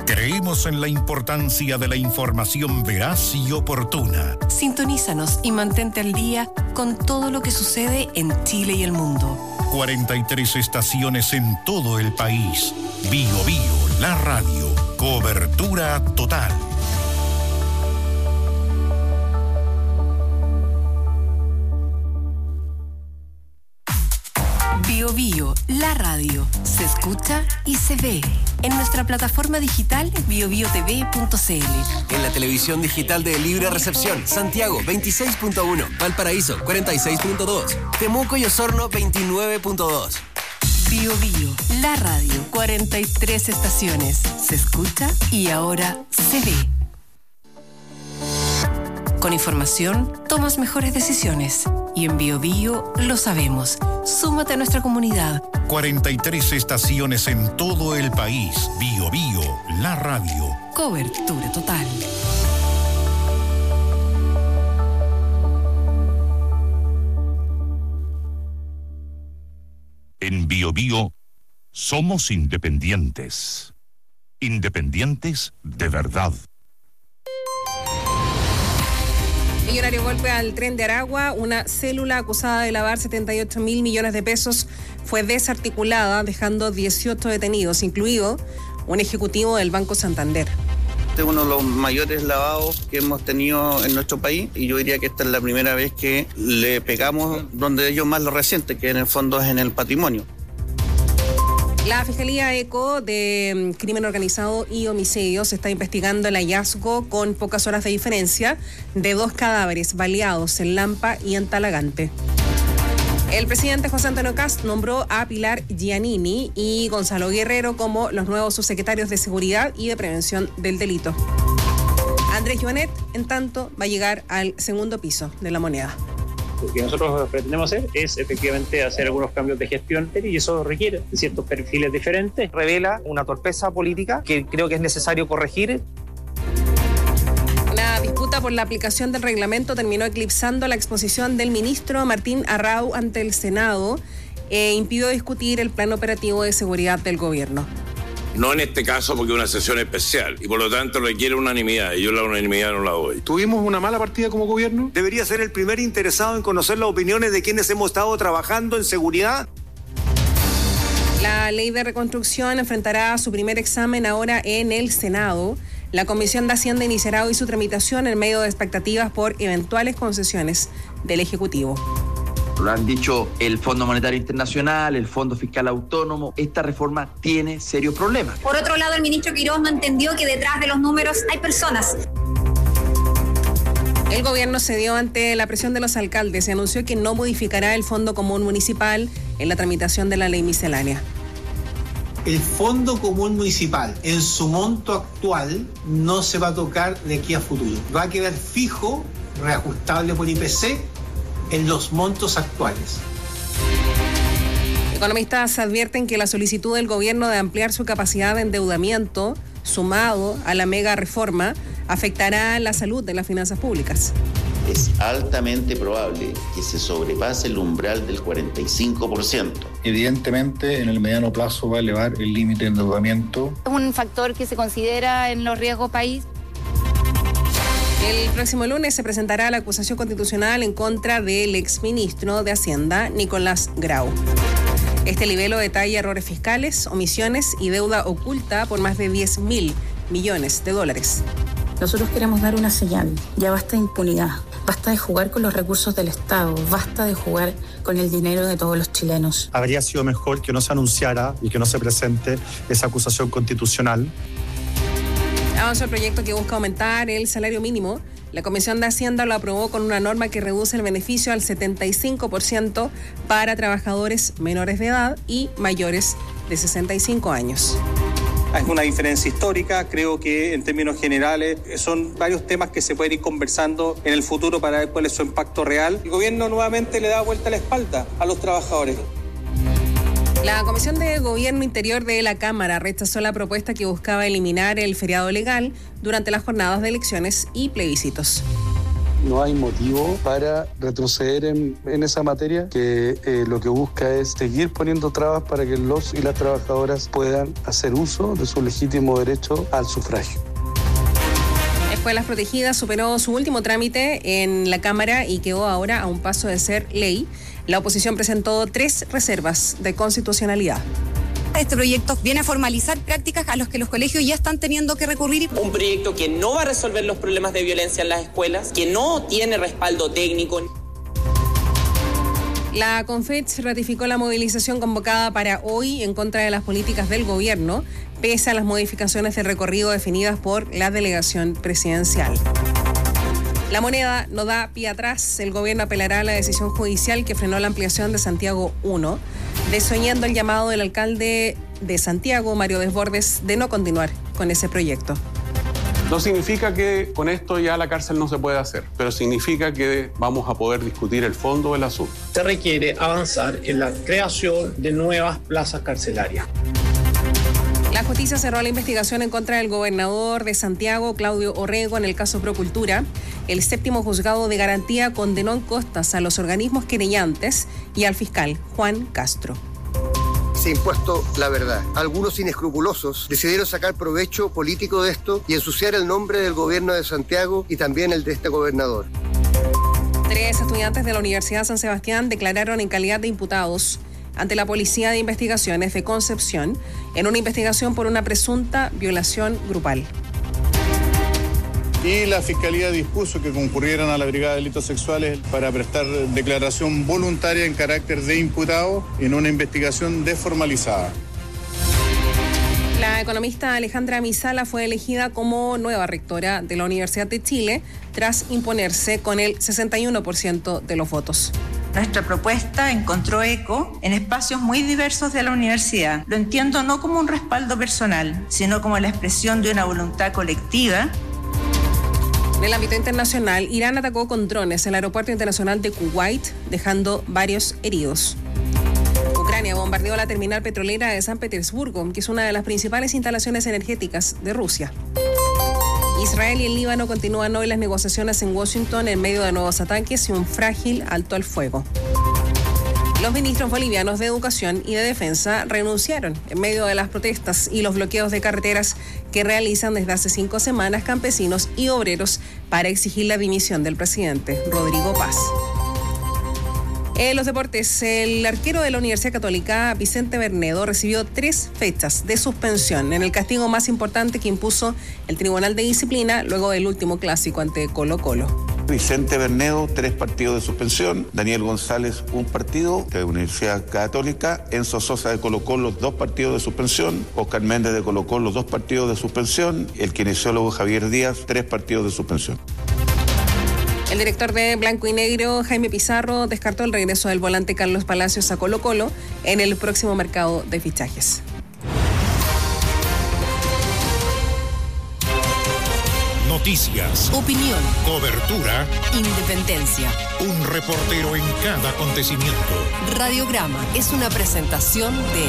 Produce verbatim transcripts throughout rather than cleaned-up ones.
Creemos en la importancia de la información veraz y oportuna. Sintonízanos y mantente al día con todo lo que sucede en Chile y el mundo. cuarenta y tres estaciones en todo el país. Bio Bio, la radio. Cobertura total. Bio Bio, la radio. Se escucha y se ve. En nuestra plataforma digital bio bio t v punto c l. En la televisión digital de Libre Recepción, Santiago veintiséis punto uno, Valparaíso cuarenta y seis punto dos, Temuco y Osorno veintinueve punto dos. Bio Bio, la radio. cuarenta y tres estaciones. Se escucha y ahora se ve. Con información, tomas mejores decisiones. Y en Bio Bio lo sabemos. Súmate a nuestra comunidad. cuarenta y tres estaciones en todo el país. Bio Bio, la radio. Cobertura total. En Bio Bio somos independientes. Independientes de verdad. Millonario golpe al Tren de Aragua. Una célula acusada de lavar setenta y ocho mil millones de pesos fue desarticulada, dejando dieciocho detenidos, incluido un ejecutivo del Banco Santander. Este es uno de los mayores lavados que hemos tenido en nuestro país y yo diría que esta es la primera vez que le pegamos donde ellos más lo resienten, que en el fondo es en el patrimonio. La Fiscalía ECO de Crimen Organizado y Homicidios está investigando el hallazgo con pocas horas de diferencia de dos cadáveres baleados en Lampa y en Talagante. El presidente José Antonio Kast nombró a Pilar Giannini y Gonzalo Guerrero como los nuevos subsecretarios de Seguridad y de Prevención del Delito. Andrés Joanet, en tanto, va a llegar al segundo piso de la Moneda. Lo que nosotros pretendemos hacer es efectivamente hacer algunos cambios de gestión y eso requiere ciertos perfiles diferentes. Revela una torpeza política que creo que es necesario corregir. La disputa por la aplicación del reglamento terminó eclipsando la exposición del ministro Martín Arrau ante el Senado e impidió discutir el plan operativo de seguridad del gobierno. No en este caso porque es una sesión especial y por lo tanto requiere unanimidad y yo la unanimidad no la doy. ¿Tuvimos una mala partida como gobierno? Debería ser el primer interesado en conocer las opiniones de quienes hemos estado trabajando en seguridad. La ley de reconstrucción enfrentará su primer examen ahora en el Senado. La Comisión de Hacienda iniciará hoy su tramitación en medio de expectativas por eventuales concesiones del Ejecutivo. Lo han dicho el Fondo Monetario Internacional, el Fondo Fiscal Autónomo. Esta reforma tiene serios problemas. Por otro lado, el ministro Quirós no entendió que detrás de los números hay personas. El gobierno cedió ante la presión de los alcaldes y anunció que no modificará el Fondo Común Municipal en la tramitación de la ley miscelánea. El Fondo Común Municipal, en su monto actual, no se va a tocar de aquí a futuro. Va a quedar fijo, reajustable por I P C, en los montos actuales. Economistas advierten que la solicitud del gobierno de ampliar su capacidad de endeudamiento, sumado a la mega reforma, afectará la salud de las finanzas públicas. Es altamente probable que se sobrepase el umbral del cuarenta y cinco por ciento. Evidentemente, en el mediano plazo va a elevar el límite de endeudamiento. Es un factor que se considera en los riesgos país. El próximo lunes se presentará la acusación constitucional en contra del exministro de Hacienda, Nicolás Grau. Este libelo detalla errores fiscales, omisiones y deuda oculta por más de diez mil millones de dólares. Nosotros queremos dar una señal. Ya basta de impunidad. Basta de jugar con los recursos del Estado. Basta de jugar con el dinero de todos los chilenos. Habría sido mejor que no se anunciara y que no se presente esa acusación constitucional. Avanza el proyecto que busca aumentar el salario mínimo. La Comisión de Hacienda lo aprobó con una norma que reduce el beneficio al setenta y cinco por ciento para trabajadores menores de edad y mayores de sesenta y cinco años. Es una diferencia histórica, creo que en términos generales son varios temas que se pueden ir conversando en el futuro para ver cuál es su impacto real. El gobierno nuevamente le da vuelta a la espalda a los trabajadores. La Comisión de Gobierno Interior de la Cámara rechazó la propuesta que buscaba eliminar el feriado legal durante las jornadas de elecciones y plebiscitos. no hay motivo para retroceder en, en esa materia, que eh, lo que busca es seguir poniendo trabas para que los y las trabajadoras puedan hacer uso de su legítimo derecho al sufragio. Escuelas Protegidas superó su último trámite en la Cámara y quedó ahora a un paso de ser ley. La oposición presentó tres reservas de constitucionalidad. Este proyecto viene a formalizar prácticas a las que los colegios ya están teniendo que recurrir. Un proyecto que no va a resolver los problemas de violencia en las escuelas, que no tiene respaldo técnico. La CONFECH ratificó la movilización convocada para hoy en contra de las políticas del gobierno, pese a las modificaciones de recorrido definidas por la delegación presidencial. La Moneda no da pie atrás. El gobierno apelará a la decisión judicial que frenó la ampliación de Santiago uno, desoyendo el llamado del alcalde de Santiago, Mario Desbordes, de no continuar con ese proyecto. No significa que con esto ya la cárcel no se puede hacer, pero significa que vamos a poder discutir el fondo del asunto. Se requiere avanzar en la creación de nuevas plazas carcelarias. La justicia cerró la investigación en contra del gobernador de Santiago, Claudio Orrego, en el caso Procultura. El séptimo juzgado de garantía condenó en costas a los organismos querellantes y al fiscal Juan Castro. Se ha impuesto la verdad. Algunos inescrupulosos decidieron sacar provecho político de esto y ensuciar el nombre del gobierno de Santiago y también el de este gobernador. Tres estudiantes de la Universidad San Sebastián declararon en calidad de imputados ante la Policía de Investigaciones de Concepción en una investigación por una presunta violación grupal. Y la Fiscalía dispuso que concurrieran a la Brigada de Delitos Sexuales para prestar declaración voluntaria en carácter de imputado en una investigación desformalizada. La economista Alejandra Misala fue elegida como nueva rectora de la Universidad de Chile tras imponerse con el sesenta y uno por ciento de los votos. Nuestra propuesta encontró eco en espacios muy diversos de la universidad. Lo entiendo no como un respaldo personal, sino como la expresión de una voluntad colectiva. En el ámbito internacional, Irán atacó con drones el aeropuerto internacional de Kuwait, dejando varios heridos. Ucrania bombardeó la terminal petrolera de San Petersburgo, que es una de las principales instalaciones energéticas de Rusia. Israel y el Líbano continúan hoy las negociaciones en Washington en medio de nuevos ataques y un frágil alto al fuego. Los ministros bolivianos de Educación y de Defensa renunciaron en medio de las protestas y los bloqueos de carreteras que realizan desde hace cinco semanas campesinos y obreros para exigir la dimisión del presidente Rodrigo Paz. En los deportes, el arquero de la Universidad Católica, Vicente Bernedo, recibió tres fechas de suspensión en el castigo más importante que impuso el Tribunal de Disciplina luego del último clásico ante Colo-Colo. Vicente Bernedo, tres partidos de suspensión. Daniel González, un partido de la Universidad Católica. Enzo Sosa de Colo-Colo, dos partidos de suspensión. Oscar Méndez de Colo-Colo, dos partidos de suspensión. El kinesiólogo Javier Díaz, tres partidos de suspensión. El director de Blanco y Negro, Jaime Pizarro, descartó el regreso del volante Carlos Palacios a Colo-Colo en el próximo mercado de fichajes. Noticias, opinión, cobertura, independencia. Un reportero en cada acontecimiento. Radiograma es una presentación de...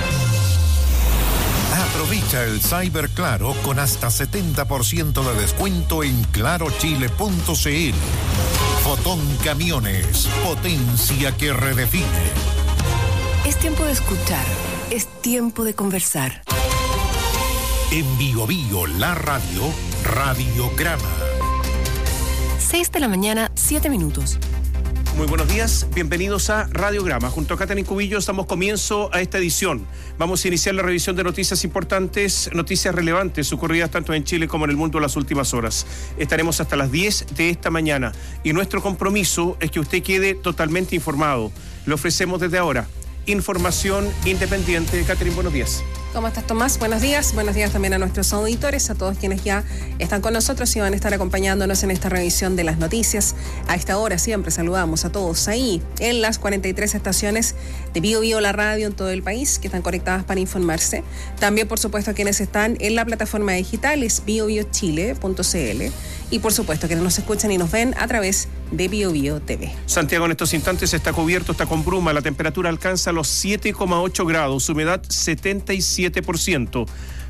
Aprovecha el Cyber Claro con hasta setenta por ciento de descuento en claro chile punto c l. Fotón Camiones, potencia que redefine. Es tiempo de escuchar, es tiempo de conversar. En Bio Bio, la radio, Radiograma. seis de la mañana, siete minutos. Muy buenos días, bienvenidos a Radiograma. Junto a Catherine Cubillo damos comienzo a esta edición. Vamos a iniciar la revisión de noticias importantes, noticias relevantes ocurridas tanto en Chile como en el mundo en las últimas horas. Estaremos hasta las diez de esta mañana y nuestro compromiso es que usted quede totalmente informado. Le ofrecemos desde ahora información independiente. Catherine, buenos días. ¿Cómo estás, Tomás? Buenos días. Buenos días también a nuestros auditores, a todos quienes ya están con nosotros y van a estar acompañándonos en esta revisión de las noticias. A esta hora siempre saludamos a todos ahí en las cuarenta y tres estaciones de Bio Bio, la radio en todo el país, que están conectadas para informarse. También, por supuesto, a quienes están en la plataforma digital, es bio bio chile punto c l. Y, por supuesto, quienes nos escuchan y nos ven a través de Bio Bio T V. Santiago en estos instantes está cubierto, está con bruma. La temperatura alcanza los siete coma ocho grados, humedad setenta y siete por ciento.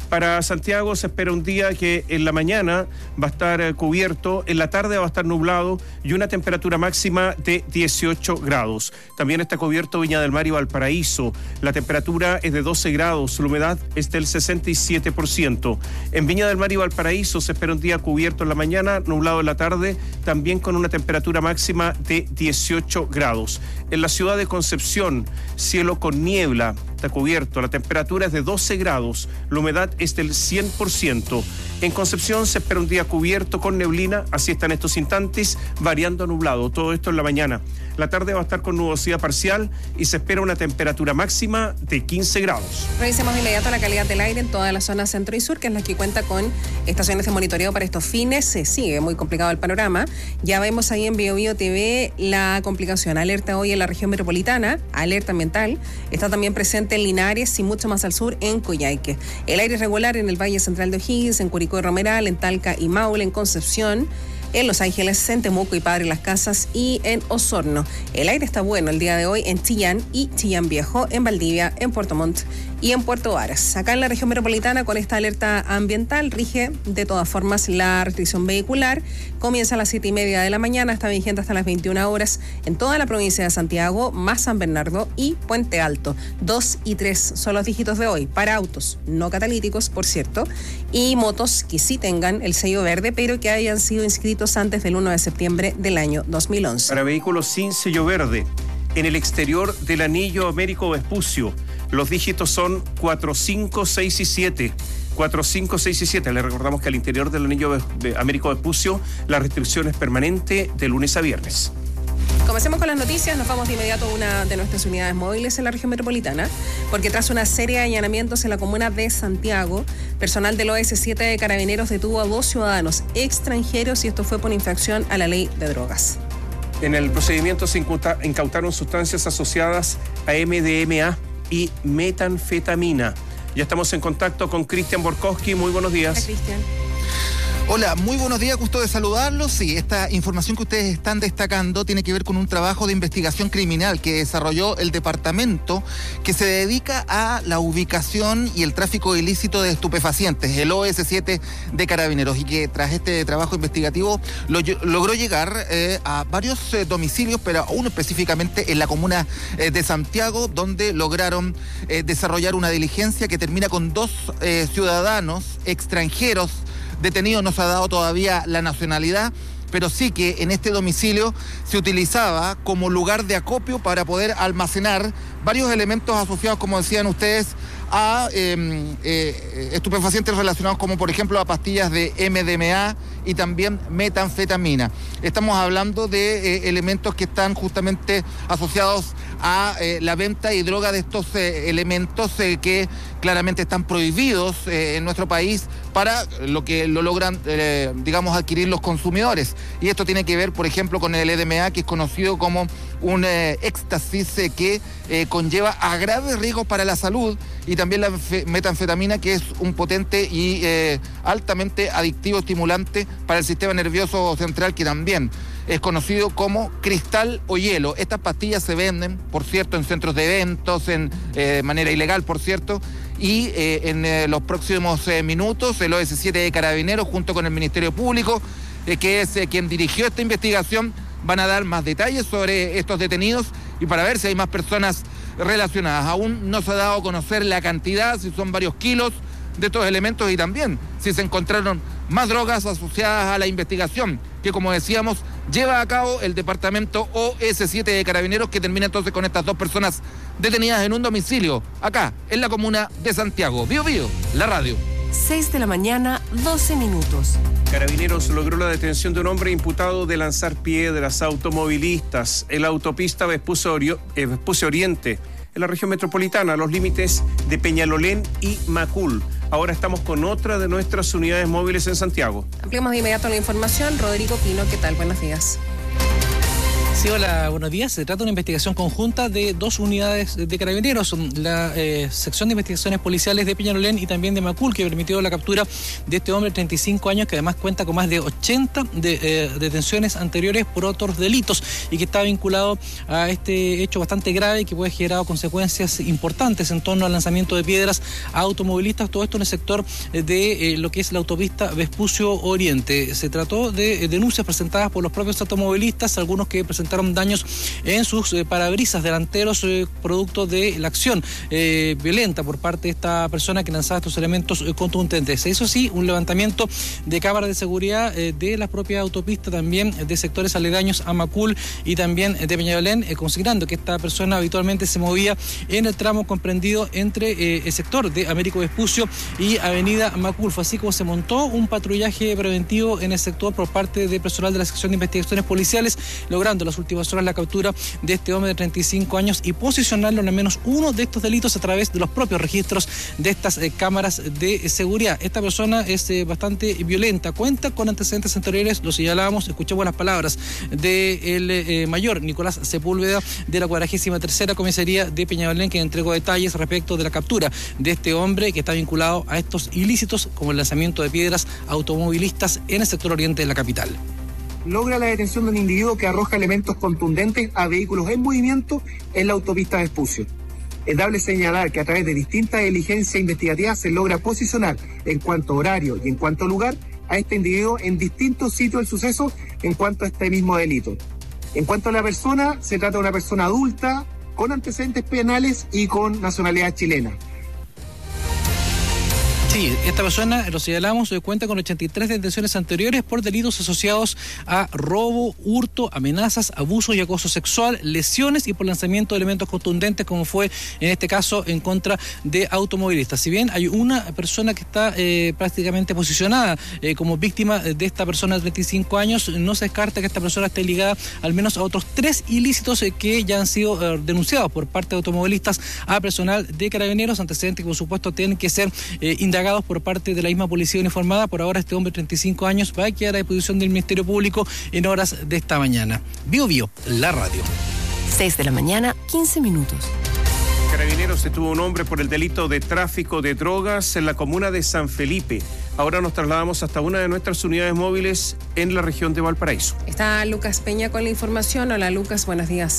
Para Santiago se espera un día que en la mañana va a estar eh, cubierto, en la tarde va a estar nublado y una temperatura máxima de dieciocho grados. También está cubierto Viña del Mar y Valparaíso. La temperatura es de doce grados, la humedad es del sesenta y siete por ciento. En Viña del Mar y Valparaíso se espera un día cubierto en la mañana, nublado en la tarde, también con una temperatura máxima de dieciocho grados. En la ciudad de Concepción, cielo con niebla, está cubierto, la temperatura es de doce grados, la humedad es del cien por ciento. En Concepción se espera un día cubierto con neblina, así está en estos instantes, variando a nublado, todo esto en la mañana. La tarde va a estar con nubosidad parcial y se espera una temperatura máxima de quince grados. Revisemos de inmediato la calidad del aire en toda la zona centro y sur, que es la que cuenta con estaciones de monitoreo para estos fines. Se sigue muy complicado el panorama. Ya vemos ahí en BioBio T V la complicación. Alerta hoy en la región metropolitana, alerta ambiental. Está también presente en Linares y mucho más al sur en Coyhaique. El aire irregular en el Valle Central de O'Higgins, en Curicó y Romeral, en Talca y Maule, en Concepción, en Los Ángeles, en Temuco y Padre Las Casas y en Osorno. El aire está bueno el día de hoy en Chillán y Chillán Viejo, en Valdivia, en Puerto Montt y en Puerto Varas. Acá en la región metropolitana, con esta alerta ambiental, rige de todas formas la restricción vehicular. Comienza a las siete y media de la mañana, está vigente hasta las veintiuna horas en toda la provincia de Santiago, más San Bernardo y Puente Alto. dos y tres son los dígitos de hoy para autos no catalíticos, por cierto, y motos que sí tengan el sello verde, pero que hayan sido inscritos antes del uno de septiembre del año dos mil once. Para vehículos sin sello verde, en el exterior del anillo Américo Vespucio, los dígitos son cuatro, cinco, seis y siete. cuatro, cinco, seis y siete. Le recordamos que al interior del anillo Américo Vespucio la restricción es permanente de lunes a viernes. Comencemos con las noticias, nos vamos de inmediato a una de nuestras unidades móviles en la región metropolitana, porque tras una serie de allanamientos en la comuna de Santiago, personal del O S siete de Carabineros detuvo a dos ciudadanos extranjeros y esto fue por infracción a la ley de drogas. En el procedimiento se incautaron sustancias asociadas a M D M A y metanfetamina. Ya estamos en contacto con Cristian Borkowski. Muy buenos días. Hola, Cristian. Hola, muy buenos días, gusto de saludarlos. Sí, esta información que ustedes están destacando tiene que ver con un trabajo de investigación criminal que desarrolló el departamento que se dedica a la ubicación y el tráfico ilícito de estupefacientes, el O S siete de Carabineros, y que tras este trabajo investigativo lo, logró llegar eh, a varios eh, domicilios, pero a uno específicamente en la comuna eh, de Santiago, donde lograron eh, desarrollar una diligencia que termina con dos eh, ciudadanos extranjeros detenido. No se ha dado todavía la nacionalidad, pero sí que en este domicilio se utilizaba como lugar de acopio para poder almacenar varios elementos asociados, como decían ustedes, a eh, eh, estupefacientes relacionados como por ejemplo a pastillas de M D M A y también metanfetamina. Estamos hablando de eh, elementos que están justamente asociados a eh, la venta y droga de estos eh, elementos eh, que claramente están prohibidos eh, en nuestro país para lo que lo logran, eh, digamos, adquirir los consumidores. Y esto tiene que ver, por ejemplo, con el M D M A, que es conocido como un eh, éxtasis eh, que eh, conlleva a graves riesgos para la salud, y también la metanfetamina, que es un potente y eh, altamente adictivo estimulante para el sistema nervioso central, que también es conocido como cristal o hielo. Estas pastillas se venden, por cierto, en centros de eventos, en eh, manera ilegal, por cierto, y eh, en eh, los próximos eh, minutos el O S siete de Carabineros, junto con el Ministerio Público, eh, que es eh, quien dirigió esta investigación, van a dar más detalles sobre estos detenidos y para ver si hay más personas relacionadas. Aún no se ha dado a conocer la cantidad, si son varios kilos de estos elementos, y también si se encontraron más drogas asociadas a la investigación que, como decíamos, lleva a cabo el departamento O S siete de Carabineros, que termina entonces con estas dos personas detenidas en un domicilio acá en la comuna de Santiago. Bío Bío, la radio. seis de la mañana, doce minutos. Carabineros logró la detención de un hombre imputado de lanzar piedras a automovilistas en la autopista Vespucio Oriente, en la región metropolitana, a los límites de Peñalolén y Macul. Ahora estamos con otra de nuestras unidades móviles en Santiago. Ampliamos de inmediato la información. Rodrigo Pino, ¿qué tal? Buenos días. Sí, hola, buenos días. Se trata de una investigación conjunta de dos unidades de carabineros, la eh, sección de investigaciones policiales de Peñalolén y también de Macul, que permitió la captura de este hombre de treinta y cinco años, que además cuenta con más de ochenta de, eh, detenciones anteriores por otros delitos y que está vinculado a este hecho bastante grave que puede generar consecuencias importantes en torno al lanzamiento de piedras a automovilistas, todo esto en el sector de eh, lo que es la autopista Vespucio Oriente. Se trató de eh, denuncias presentadas por los propios automovilistas, algunos que presentaron daños en sus eh, parabrisas delanteros eh, producto de la acción eh, violenta por parte de esta persona que lanzaba estos elementos eh, contundentes. Eso sí, un levantamiento de cámaras de seguridad eh, de la propia autopista, también de sectores aledaños a Macul y también de Peñalolén, eh, considerando que esta persona habitualmente se movía en el tramo comprendido entre eh, el sector de Américo Vespucio y Avenida Macul. Fue así como se montó un patrullaje preventivo en el sector por parte de personal de la sección de investigaciones policiales, logrando las últimas horas la captura de este hombre de treinta y cinco años y posicionarlo en al menos uno de estos delitos a través de los propios registros de estas eh, cámaras de eh, seguridad. Esta persona es eh, bastante violenta, cuenta con antecedentes anteriores, lo señalábamos, escuchamos las palabras del eh, mayor Nicolás Sepúlveda de la cuadragésima tercera comisaría de Peñalolén, que entregó detalles respecto de la captura de este hombre que está vinculado a estos ilícitos como el lanzamiento de piedras automovilistas en el sector oriente de la capital. Logra la detención de un individuo que arroja elementos contundentes a vehículos en movimiento en la autopista Vespucio. Es dable señalar que a través de distintas diligencias investigativas se logra posicionar en cuanto a horario y en cuanto a lugar a este individuo en distintos sitios del suceso en cuanto a este mismo delito. En cuanto a la persona, se trata de una persona adulta con antecedentes penales y con nacionalidad chilena. Sí, esta persona, lo señalamos, cuenta con ochenta y tres detenciones anteriores por delitos asociados a robo, hurto, amenazas, abuso y acoso sexual, lesiones y por lanzamiento de elementos contundentes, como fue en este caso en contra de automovilistas. Si bien hay una persona que está eh, prácticamente posicionada eh, como víctima de esta persona de treinta y cinco años, no se descarta que esta persona esté ligada al menos a otros tres ilícitos eh, que ya han sido eh, denunciados por parte de automovilistas a personal de carabineros, antecedentes que por supuesto tienen que ser eh, indagados por parte de la misma policía uniformada. Por ahora este hombre de treinta y cinco años va a quedar a disposición del Ministerio Público en horas de esta mañana. Bio Bio, la radio. seis de la mañana, quince minutos. Carabineros detuvo a un hombre por el delito de tráfico de drogas en la comuna de San Felipe. Ahora nos trasladamos hasta una de nuestras unidades móviles en la región de Valparaíso. Está Lucas Peña con la información. Hola Lucas, buenos días.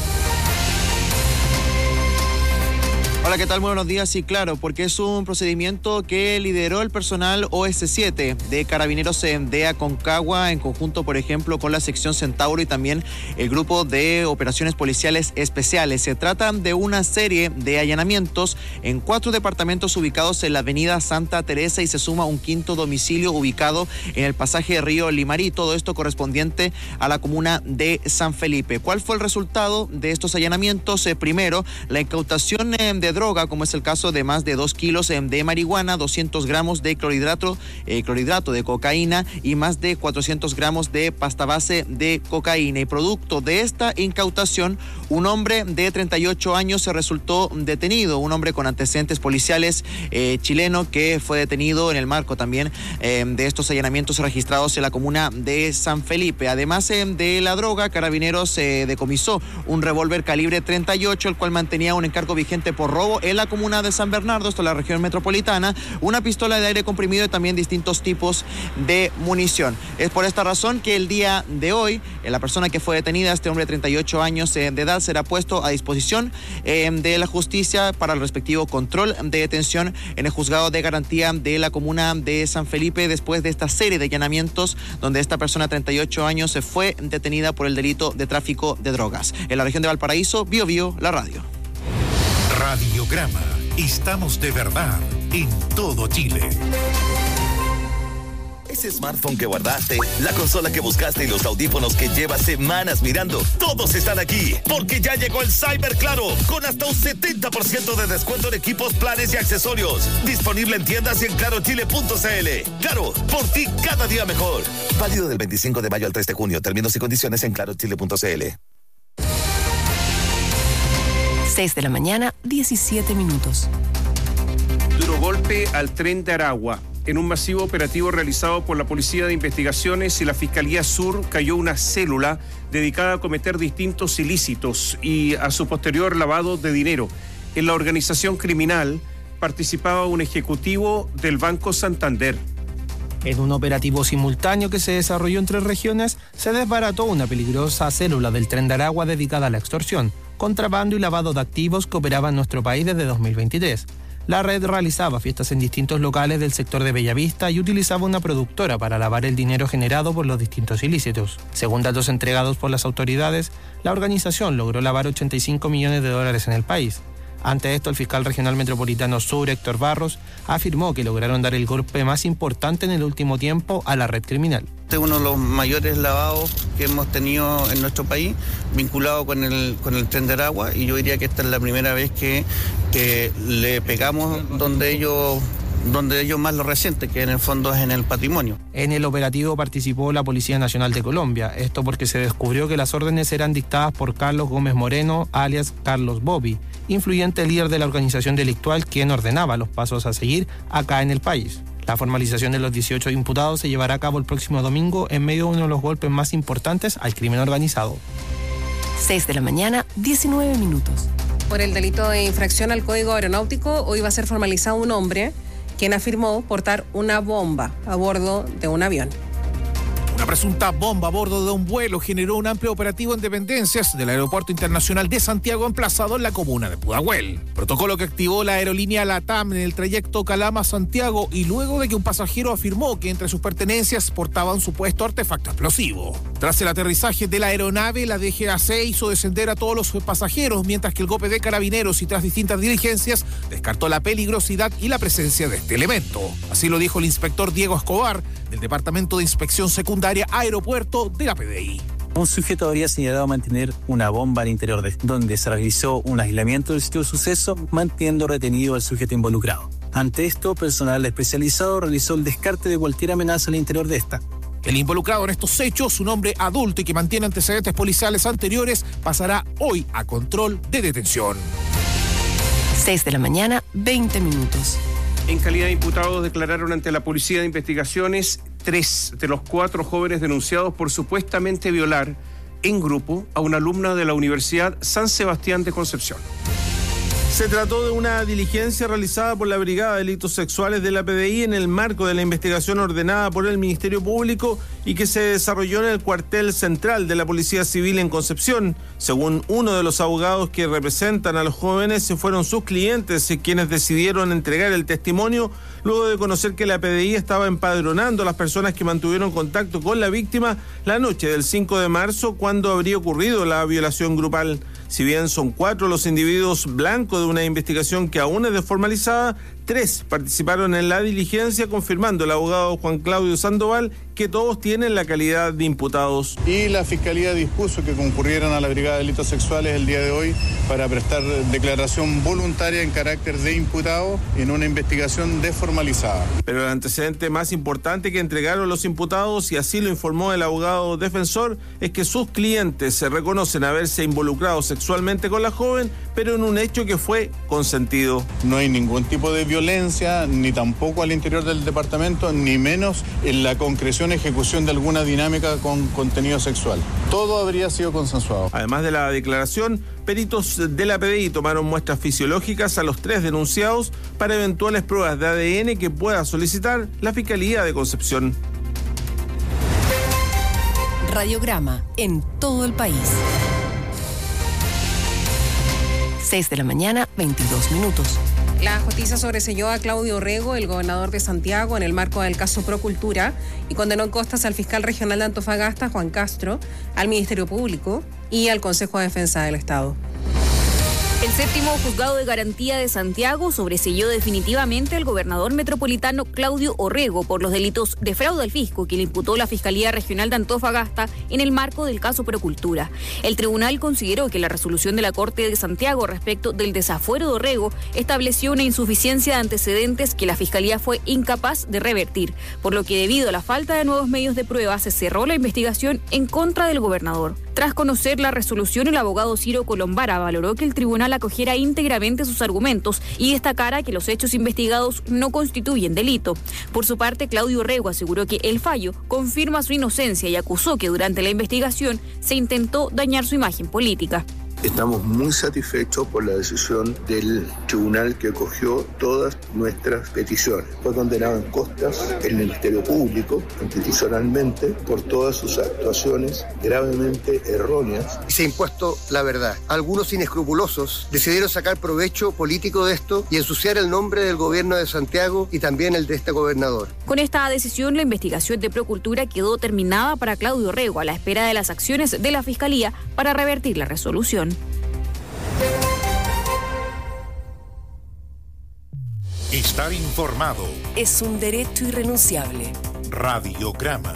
Hola, ¿qué tal? Muy buenos días. Sí, claro, porque es un procedimiento que lideró el personal O S siete de Carabineros de Aconcagua, en conjunto, por ejemplo, con la sección Centauro y también el grupo de operaciones policiales especiales. Se trata de una serie de allanamientos en cuatro departamentos ubicados en la avenida Santa Teresa y se suma un quinto domicilio ubicado en el pasaje Río Limarí. Todo esto correspondiente a la comuna de San Felipe. ¿Cuál fue el resultado de estos allanamientos? Eh, primero, la incautación eh, de droga, como es el caso de más de dos kilos de marihuana, doscientos gramos de clorhidrato, eh, clorhidrato de cocaína y más de cuatrocientos gramos de pasta base de cocaína. Y producto de esta incautación, un hombre de treinta y ocho años se resultó detenido, un hombre con antecedentes policiales eh, chileno que fue detenido en el marco también eh, de estos allanamientos registrados en la comuna de San Felipe. Además eh, de la droga, Carabineros eh, decomisó un revólver calibre treinta y ocho, el cual mantenía un encargo vigente por robo en la comuna de San Bernardo, esto en la región metropolitana, una pistola de aire comprimido y también distintos tipos de munición. Es por esta razón que el día de hoy, la persona que fue detenida, este hombre de treinta y ocho años de edad, será puesto a disposición eh, de la justicia para el respectivo control de detención en el juzgado de garantía de la comuna de San Felipe, después de esta serie de allanamientos donde esta persona de treinta y ocho años se fue detenida por el delito de tráfico de drogas. En la región de Valparaíso, Bio Bio, la radio. Radiograma. Estamos de verdad en todo Chile. Ese smartphone que guardaste, la consola que buscaste y los audífonos que llevas semanas mirando, todos están aquí, porque ya llegó el Cyber Claro, con hasta un setenta por ciento de descuento en equipos, planes y accesorios. Disponible en tiendas y en claro chile punto c l. Claro, por ti cada día mejor. Válido del veinticinco de mayo al tres de junio. Términos y condiciones en claro chile punto c l. seis de la mañana, diecisiete minutos. Duro golpe al tren de Aragua. En un masivo operativo realizado por la Policía de Investigaciones y la Fiscalía Sur cayó una célula dedicada a cometer distintos ilícitos y a su posterior lavado de dinero. En la organización criminal participaba un ejecutivo del Banco Santander. En un operativo simultáneo que se desarrolló en tres regiones, se desbarató una peligrosa célula del Tren de Aragua dedicada a la extorsión, contrabando y lavado de activos que operaba en nuestro país desde dos mil veintitrés. La red realizaba fiestas en distintos locales del sector de Bellavista y utilizaba una productora para lavar el dinero generado por los distintos ilícitos. Según datos entregados por las autoridades, la organización logró lavar ochenta y cinco millones de dólares en el país. Ante esto, el fiscal regional metropolitano Sur, Héctor Barros, afirmó que lograron dar el golpe más importante en el último tiempo a la red criminal. Este es uno de los mayores lavados que hemos tenido en nuestro país, vinculado con el, con el Tren de Aragua, y yo diría que esta es la primera vez que, que le pegamos donde ellos... donde ellos más lo resienten, que en el fondo es en el patrimonio. En el operativo participó la Policía Nacional de Colombia, esto porque se descubrió que las órdenes eran dictadas por Carlos Gómez Moreno, alias Carlos Bobby, influyente líder de la organización delictual, quien ordenaba los pasos a seguir acá en el país. La formalización de los dieciocho imputados se llevará a cabo el próximo domingo en medio de uno de los golpes más importantes al crimen organizado. seis de la mañana, diecinueve minutos. Por el delito de infracción al Código Aeronáutico, hoy va a ser formalizado un hombre quien afirmó portar una bomba a bordo de un avión. Una presunta bomba a bordo de un vuelo generó un amplio operativo en dependencias del Aeropuerto Internacional de Santiago, emplazado en la comuna de Pudahuel. Protocolo que activó la aerolínea LATAM en el trayecto Calama-Santiago y luego de que un pasajero afirmó que entre sus pertenencias portaba un supuesto artefacto explosivo. Tras el aterrizaje de la aeronave, la D G A C hizo descender a todos los pasajeros, mientras que el G O P de Carabineros y tras distintas diligencias descartó la peligrosidad y la presencia de este elemento. Así lo dijo el inspector Diego Escobar del Departamento de Inspección Secundaria Aeropuerto de la P D I. Un sujeto habría señalado mantener una bomba al interior de donde se realizó un aislamiento del sitio de suceso, manteniendo retenido al sujeto involucrado. Ante esto, personal especializado realizó el descarte de cualquier amenaza al interior de esta. El involucrado en estos hechos, un hombre adulto y que mantiene antecedentes policiales anteriores, pasará hoy a control de detención. seis de la mañana, veinte minutos. En calidad de imputados declararon ante la Policía de Investigaciones tres de los cuatro jóvenes denunciados por supuestamente violar en grupo a una alumna de la Universidad San Sebastián de Concepción. Se trató de una diligencia realizada por la Brigada de Delitos Sexuales de la P D I en el marco de la investigación ordenada por el Ministerio Público y que se desarrolló en el cuartel central de la Policía Civil en Concepción. Según uno de los abogados que representan a los jóvenes, fueron sus clientes quienes decidieron entregar el testimonio luego de conocer que la P D I estaba empadronando a las personas que mantuvieron contacto con la víctima la noche del cinco de marzo, cuando habría ocurrido la violación grupal. Si bien son cuatro los individuos blancos de una investigación que aún es desformalizada, tres participaron en la diligencia, confirmando el abogado Juan Claudio Sandoval que todos tienen la calidad de imputados. Y la Fiscalía dispuso que concurrieran a la Brigada de Delitos Sexuales el día de hoy para prestar declaración voluntaria en carácter de imputado en una investigación desformalizada. Pero el antecedente más importante que entregaron los imputados, y así lo informó el abogado defensor, es que sus clientes se reconocen haberse involucrado sexualmente con la joven, pero en un hecho que fue consentido. No hay ningún tipo de violencia, ni tampoco al interior del departamento, ni menos en la concreción y ejecución de alguna dinámica con contenido sexual. Todo habría sido consensuado. Además de la declaración, peritos de la P D I tomaron muestras fisiológicas a los tres denunciados para eventuales pruebas de A D N que pueda solicitar la Fiscalía de Concepción. Radiograma en todo el país. seis de la mañana, veintidós minutos. La justicia sobreseyó a Claudio Orrego, el gobernador de Santiago, en el marco del caso Procultura y condenó en costas al fiscal regional de Antofagasta, Juan Castro, al Ministerio Público y al Consejo de Defensa del Estado. El séptimo juzgado de garantía de Santiago sobreseyó definitivamente al gobernador metropolitano Claudio Orrego por los delitos de fraude al fisco que le imputó la Fiscalía Regional de Antofagasta en el marco del caso Procultura. El tribunal consideró que la resolución de la Corte de Santiago respecto del desafuero de Orrego estableció una insuficiencia de antecedentes que la Fiscalía fue incapaz de revertir, por lo que debido a la falta de nuevos medios de prueba se cerró la investigación en contra del gobernador. Tras conocer la resolución, el abogado Ciro Colombara valoró que el tribunal Tribunal acogiera íntegramente sus argumentos y destacara que los hechos investigados no constituyen delito. Por su parte, Claudio Orrego aseguró que el fallo confirma su inocencia y acusó que durante la investigación se intentó dañar su imagen política. Estamos muy satisfechos por la decisión del tribunal que acogió todas nuestras peticiones. Fue condenado en costas el Ministerio Público, constitucionalmente, por todas sus actuaciones gravemente erróneas. Se ha impuesto la verdad. Algunos inescrupulosos decidieron sacar provecho político de esto y ensuciar el nombre del gobierno de Santiago y también el de este gobernador. Con esta decisión, la investigación de Procultura quedó terminada para Claudio Orrego a la espera de las acciones de la Fiscalía para revertir la resolución. Estar informado es un derecho irrenunciable. Radiograma.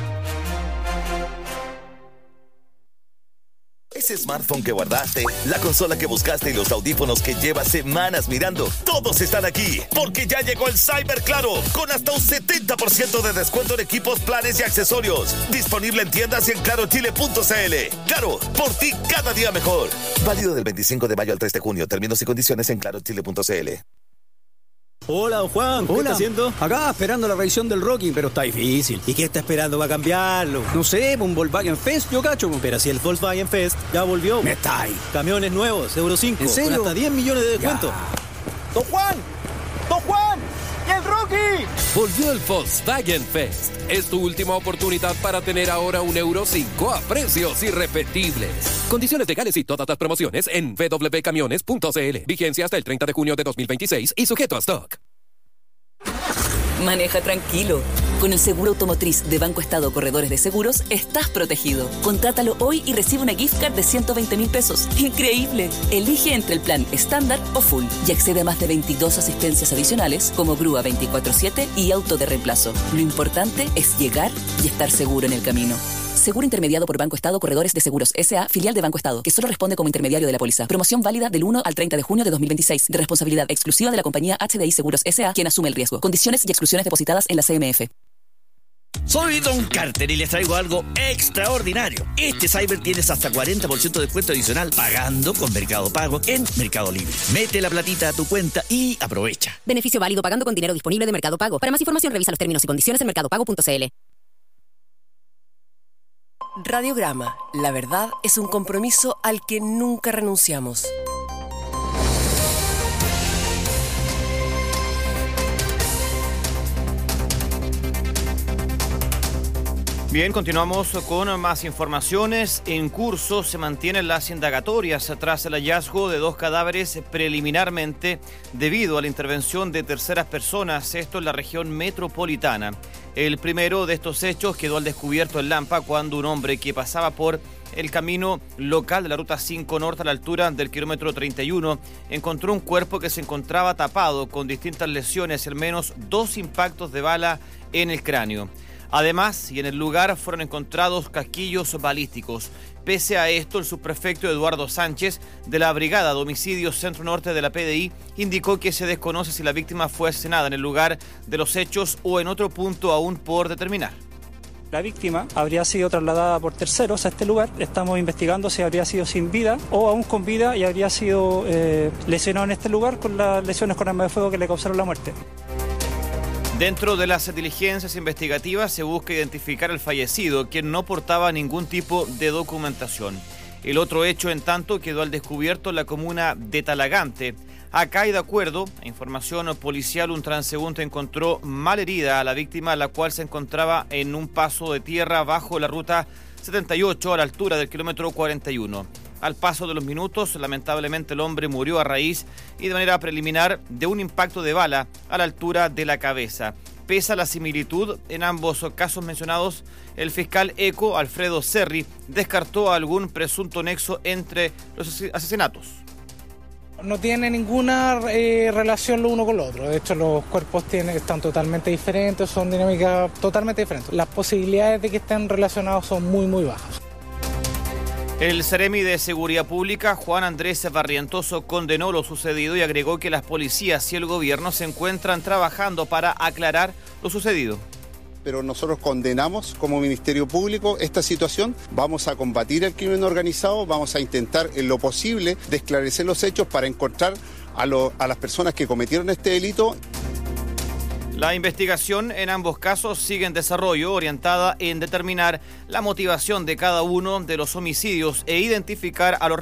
Ese smartphone que guardaste, la consola que buscaste y los audífonos que llevas semanas mirando, todos están aquí, porque ya llegó el Cyber Claro, con hasta un setenta por ciento de descuento en equipos, planes y accesorios. Disponible en tiendas y en claro chile punto c l. Claro, por ti cada día mejor. Válido del veinticinco de mayo al tres de junio. Términos y condiciones en claro chile punto c l. Hola, don Juan, ¿qué Hola. está haciendo? Acá esperando la revisión del Rocky, pero está difícil. ¿Y qué está esperando para cambiarlo? No sé, un Volkswagen Fest, yo cacho. Pero si el Volkswagen Fest ya volvió. Me está ahí. Camiones nuevos, Euro cinco. ¿En serio? Con hasta diez millones de descuento. Ya. ¡Don Juan! ¡Don Juan! ¡Y el Rocky! Volvió el Volkswagen Fest. Es tu última oportunidad para tener ahora un Euro cinco a precios irrepetibles. Condiciones legales y todas las promociones en w w w punto camiones punto c l. Vigencia hasta el treinta de junio de dos mil veintiséis y sujeto a stock. Maneja tranquilo. Con el seguro automotriz de Banco Estado Corredores de Seguros, estás protegido. Contrátalo hoy y recibe una gift card de ciento veinte mil pesos. ¡Increíble! Elige entre el plan estándar o full y accede a más de veintidós asistencias adicionales como grúa veinticuatro siete y auto de reemplazo. Lo importante es llegar y estar seguro en el camino. Seguro intermediado por Banco Estado Corredores de Seguros S A, filial de Banco Estado, que solo responde como intermediario de la póliza. Promoción válida del uno al treinta de junio de dos mil veintiséis, de responsabilidad exclusiva de la compañía H D I Seguros S A, quien asume el riesgo. Condiciones y exclusiones depositadas en la C M F. Soy Don Carter y les traigo algo extraordinario. Este Cyber tienes hasta cuarenta por ciento de descuento adicional pagando con Mercado Pago en Mercado Libre. Mete la platita a tu cuenta y aprovecha. Beneficio válido pagando con dinero disponible de Mercado Pago. Para más información revisa los términos y condiciones en mercado pago punto c l. Radiograma. La verdad es un compromiso al que nunca renunciamos. Bien, continuamos con más informaciones. En curso se mantienen las indagatorias tras el hallazgo de dos cadáveres preliminarmente debido a la intervención de terceras personas, esto en la región metropolitana. El primero de estos hechos quedó al descubierto en Lampa cuando un hombre que pasaba por el camino local de la Ruta cinco Norte a la altura del kilómetro treinta y uno encontró un cuerpo que se encontraba tapado con distintas lesiones, al menos dos impactos de bala en el cráneo. Además, y en el lugar fueron encontrados casquillos balísticos. Pese a esto, el subprefecto Eduardo Sánchez, de la Brigada de Homicidios Centro Norte de la P D I, indicó que se desconoce si la víctima fue asesinada en el lugar de los hechos o en otro punto aún por determinar. La víctima habría sido trasladada por terceros a este lugar. Estamos investigando si habría sido sin vida o aún con vida y habría sido eh, lesionado en este lugar con las lesiones con arma de fuego que le causaron la muerte. Dentro de las diligencias investigativas se busca identificar al fallecido, quien no portaba ningún tipo de documentación. El otro hecho, en tanto, quedó al descubierto en la comuna de Talagante. Acá y de acuerdo a información policial, un transeúnte encontró malherida a la víctima, la cual se encontraba en un paso de tierra bajo la ruta setenta y ocho a la altura del kilómetro cuarenta y uno. Al paso de los minutos, lamentablemente el hombre murió a raíz y de manera preliminar de un impacto de bala a la altura de la cabeza. Pese a la similitud en ambos casos mencionados, el fiscal Eco, Alfredo Serri, descartó algún presunto nexo entre los asesinatos. No tiene ninguna eh, relación lo uno con lo otro. De hecho, los cuerpos tienen, están totalmente diferentes, son dinámicas totalmente diferentes. Las posibilidades de que estén relacionados son muy, muy bajas. El Seremi de Seguridad Pública, Juan Andrés Barrientoso, condenó lo sucedido y agregó que las policías y el gobierno se encuentran trabajando para aclarar lo sucedido. pero nosotros condenamos como Ministerio Público esta situación. Vamos a combatir el crimen organizado, vamos a intentar en lo posible de esclarecer los hechos para encontrar a, lo, a las personas que cometieron este delito. La investigación en ambos casos sigue en desarrollo, orientada en determinar la motivación de cada uno de los homicidios e identificar a los